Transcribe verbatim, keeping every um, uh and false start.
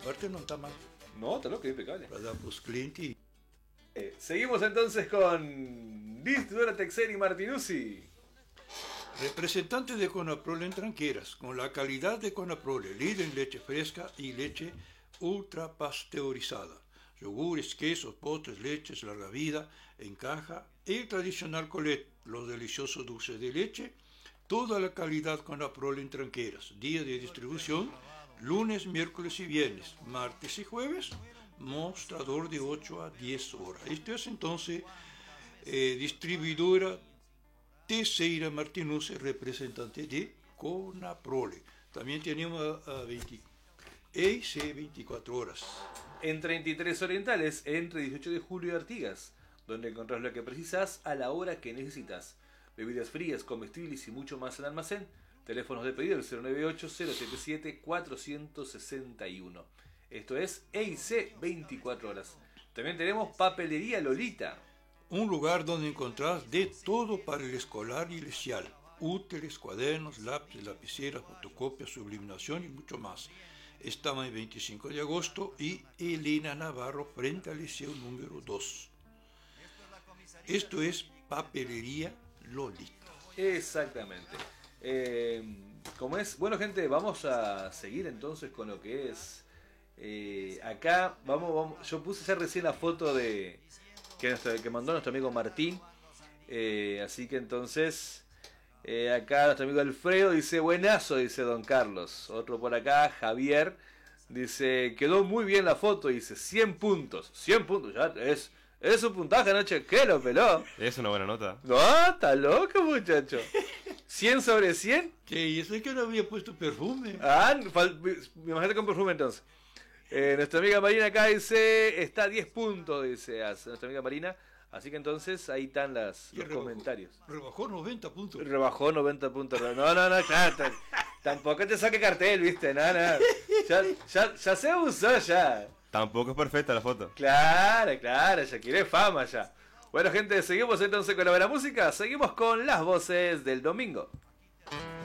parte no está mal. No, está loco, impecable. Para pues cliente. Eh, seguimos entonces con Distribuidora Texer y Martinuzzi. Representantes de Conaprole en Tranqueras, con la calidad de Conaprole, líder en leche fresca y leche ultra pasteurizada. Yogures, quesos, postres, leches, larga vida, en caja, el tradicional Colette, los deliciosos dulces de leche, toda la calidad Conaprole en Tranqueras. Día de distribución, lunes, miércoles y viernes, martes y jueves, mostrador de ocho a diez horas. Esto es entonces eh, distribuidora Teixeira Martinuzzi, representante de Conaprole. También tenemos a, a veinte, E I C veinticuatro horas. En treinta y tres Orientales, entre dieciocho de julio y Artigas, donde encontrás lo que precisas a la hora que necesitas. Bebidas frías, comestibles y mucho más en almacén. Teléfonos de pedido el cero nueve ocho, cero siete siete, cuatro seis uno. Esto es E I C veinticuatro horas. También tenemos Papelería Lolita. Un lugar donde encontrás de todo para el escolar y lecial. Útiles, cuadernos, lápices, lapiceras, fotocopias, sublimación y mucho más. Estamos en veinticinco de agosto y Elena Navarro frente al liceo número dos. Esto es Papelería Lolita. Exactamente. Eh, como es, bueno gente, vamos a seguir entonces con lo que es eh, acá. Vamos, vamos. Yo puse ya recién la foto de que, nuestro, que mandó nuestro amigo Martín. Eh, así que entonces. Eh, acá nuestro amigo Alfredo dice, buenazo, dice Don Carlos. Otro por acá, Javier, dice, quedó muy bien la foto, dice, cien puntos. cien puntos, ya es, es un puntaje, noche, ¿qué lo peló? Es una buena nota. No, está loco, muchacho. cien sobre cien. Sí, y eso es que no había puesto perfume. Ah, me imagino con perfume entonces. Eh, nuestra amiga Marina acá dice, está a diez puntos, dice nuestra amiga Marina. Así que entonces ahí están las, los rebajó, comentarios. Rebajó noventa puntos. Rebajó noventa puntos. No, no, no, claro. T- tampoco te saque cartel, viste. No, no. Ya, ya, ya se usó ya. Tampoco es perfecta la foto. Claro, claro, ya quiere fama ya. Bueno, gente, seguimos entonces con la buena música. Seguimos con las voces del domingo.